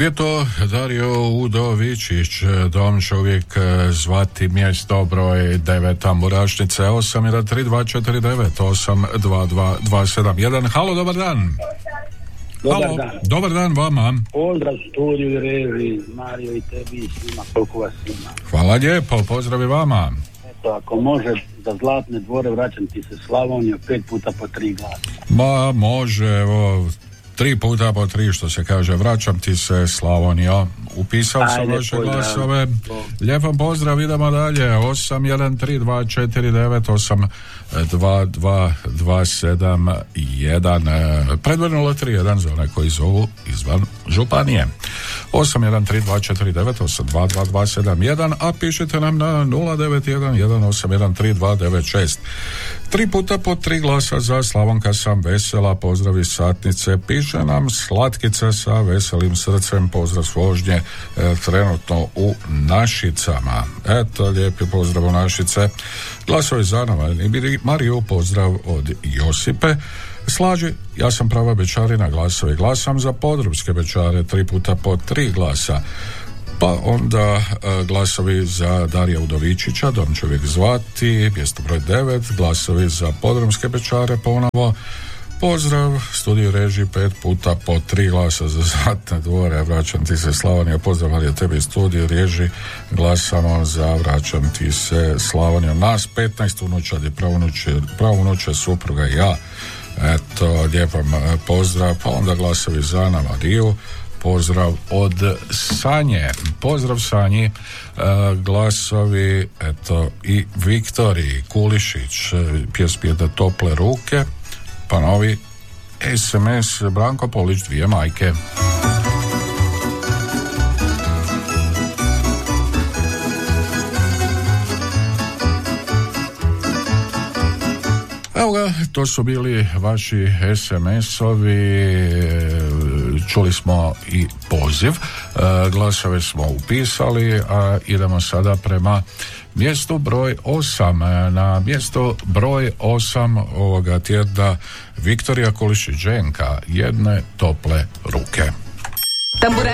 Je to Dario Udovičić, dom će uvijek zvati mjesto broj 9 Tamburašnice 813249822271. Halo, dobar dan. Dobar dan. Dobar dan vama. Pozdrav studiju i režiji, Mario i tebi i svima, koliko vas ima. Hvala lijepo, pozdrav i vama. Eto, ako može, za Zlatne dvore vraćam ti se Slavoniju 5 puta po 3 glasa. Ma može, evo, 3 puta po 3, što se kaže, vraćam ti se Slavonija. Upisao sam vaše glasove. Lijep pozdrav, idemo dalje. 813249822271. Predvrnulo 31 za one koji zovu izvan županije. 813249822271, a pišite nam na 09118132296. 3 puta po 3 glasa za Slavonka sam vesela, pozdravi satnice. Piše nam Slatkica sa veselim srcem, pozdrav s vožnje, trenutno u Našicama. Eto, lijepi pozdrav u Našice. Glasovi za Mariju, pozdrav od Josipe. Slađi, ja sam prava Bečarina, glasovi glasam za podrumske Bečare, 3 puta po 3 glasa. Pa onda glasovi za Darija Udovičića, dom će uvijek zvati, mjesto broj 9, glasovi za podrumske Bečare ponovo. Pozdrav, studiju režiji 5 puta po 3 glasa za Zlatne dvore, vraćam ti se Slavonija, pozdrav Marija tebi studiju režiji, glasamo za vraćam ti se Slavonija, nas 15 unučadi, pravunuče, supruga i ja. Eto, lijepam pozdrav, pa onda glasovi za Mariju, pozdrav od Sanje, pozdrav Sanji, glasovi, eto, i Viktoriji Kulišić, pjesmi je da tople ruke, pa novi SMS Branko Polić, 2 majke. Evo ga, to su bili vaši SMS-ovi, čuli smo i poziv, glasove smo upisali, a idemo sada prema mjestu broj 8. Na mjestu broj 8 ovoga tjedna Viktorija Kulišić-Ženka, jedne tople ruke.